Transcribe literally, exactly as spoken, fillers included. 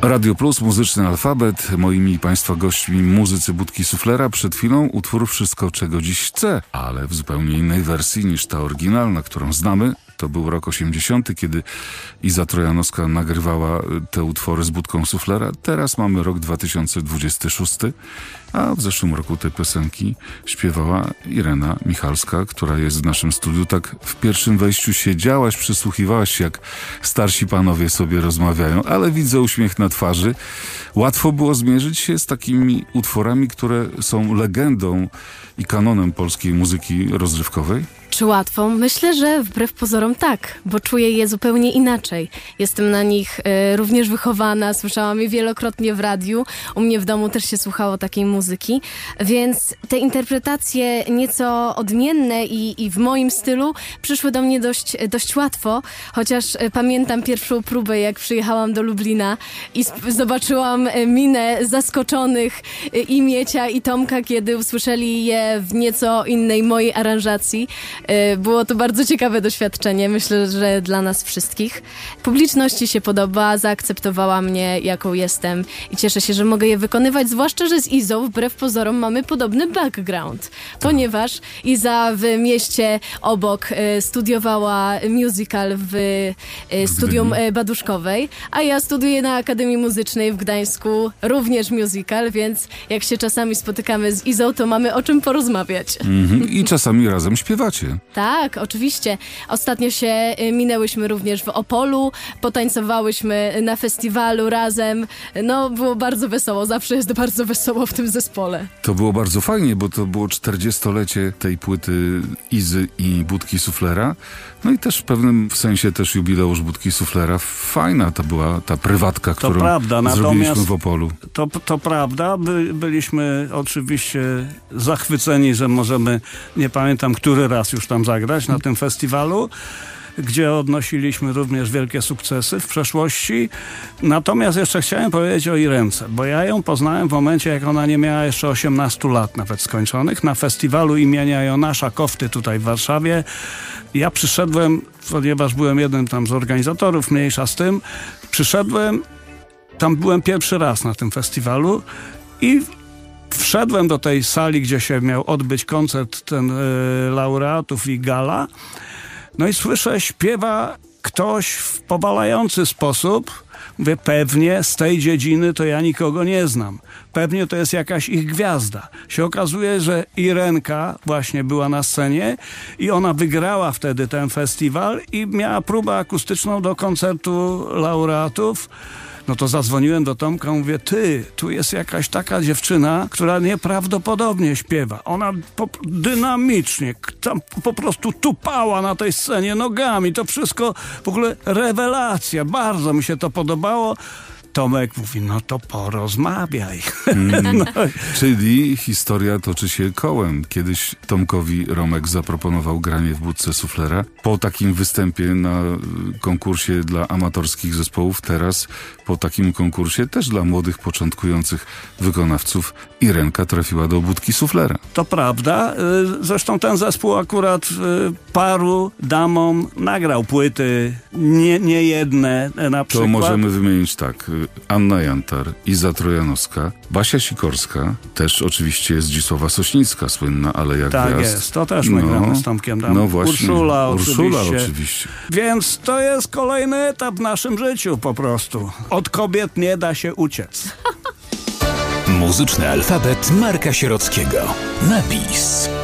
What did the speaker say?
Radio Plus, muzyczny alfabet. Moimi Państwa gośćmi muzycy Budki Suflera. Przed chwilą utwór Wszystko, czego dziś chcę, ale w zupełnie innej wersji niż ta oryginalna, którą znamy. To był rok osiemdziesiąty, kiedy Iza Trojanowska nagrywała te utwory z Budką Suflera. Teraz mamy rok dwa tysiące dwudziesty szósty, a w zeszłym roku te piosenki śpiewała Irena Michalska, która jest w naszym studiu. Tak w pierwszym wejściu siedziałaś, przysłuchiwałaś się, jak starsi panowie sobie rozmawiają, ale widzę uśmiech na twarzy. Łatwo było zmierzyć się z takimi utworami, które są legendą i kanonem polskiej muzyki rozrywkowej? Czy łatwo? Myślę, że wbrew pozorom tak, bo czuję je zupełnie inaczej. Jestem na nich y, również wychowana, słyszałam je wielokrotnie w radiu, u mnie w domu też się słuchało takiej muzyki, więc te interpretacje nieco odmienne i, i w moim stylu przyszły do mnie dość, dość łatwo, chociaż y, pamiętam pierwszą próbę, jak przyjechałam do Lublina i sp- zobaczyłam y, minę zaskoczonych y, i Miecia, i Tomka, kiedy usłyszeli je w nieco innej mojej aranżacji. Było to bardzo ciekawe doświadczenie, myślę, że dla nas wszystkich. Publiczności się podoba, zaakceptowała mnie, jaką jestem i cieszę się, że mogę je wykonywać, zwłaszcza, że z Izą wbrew pozorom mamy podobny background, ponieważ Iza w mieście obok studiowała musical w studium Baduszkowej, a ja studiuję na Akademii Muzycznej w Gdańsku, również musical, więc jak się czasami spotykamy z Izą, to mamy o czym porozmawiać. Mm-hmm. I czasami razem śpiewacie. Tak, oczywiście. Ostatnio się minęłyśmy również w Opolu, potańcowałyśmy na festiwalu razem. No, było bardzo wesoło, zawsze jest bardzo wesoło w tym zespole. To było bardzo fajnie, bo to było czterdziestolecie tej płyty Izy i Budki Suflera. No i też w pewnym sensie też jubileusz Budki Suflera. Fajna to była ta prywatka, którą prawda, zrobiliśmy w Opolu. To, to prawda. By, byliśmy oczywiście zachwyceni, że możemy, nie pamiętam który raz już tam zagrać na tym festiwalu, gdzie odnosiliśmy również wielkie sukcesy w przeszłości. Natomiast jeszcze chciałem powiedzieć o Irence, bo ja ją poznałem w momencie, jak ona nie miała jeszcze osiemnastu lat nawet skończonych, na festiwalu imienia Jonasza Kofty tutaj w Warszawie. Ja przyszedłem, ponieważ byłem jednym tam z organizatorów, mniejsza z tym, przyszedłem, tam byłem pierwszy raz na tym festiwalu i wszedłem do tej sali, gdzie się miał odbyć koncert ten y, laureatów i gala. No i słyszę, śpiewa ktoś w powalający sposób. Mówię, pewnie z tej dziedziny to ja nikogo nie znam. Pewnie to jest jakaś ich gwiazda. Się okazuje, że Irenka właśnie była na scenie i ona wygrała wtedy ten festiwal i miała próbę akustyczną do koncertu laureatów. No to zadzwoniłem do Tomka, mówię, ty, tu jest jakaś taka dziewczyna, która nieprawdopodobnie śpiewa. Ona po, dynamicznie, tam po prostu tupała na tej scenie nogami. To wszystko w ogóle rewelacja. Bardzo mi się to podobało. Tomek mówi, no to porozmawiaj. Mm. No. Czyli historia toczy się kołem. Kiedyś Tomkowi Romek zaproponował granie w Budce Suflera. Po takim występie na konkursie dla amatorskich zespołów, teraz po takim konkursie też dla młodych, początkujących wykonawców Irenka trafiła do Budki Suflera. To prawda. Zresztą ten zespół akurat paru damom nagrał płyty, nie, nie jedne na przykład. To możemy wymienić tak. Anna Jantar, Iza Trojanowska, Basia Sikorska, też oczywiście Zdzisława Sośnicka, słynna Aleja Tak Gwiazd. jest, to też my no, gramy z Tomkiem. Tam. No właśnie, Urszula, Urszula oczywiście. oczywiście. Więc to jest kolejny etap w naszym życiu po prostu. Od kobiet nie da się uciec. Muzyczny alfabet Marka Sierockiego. Napis.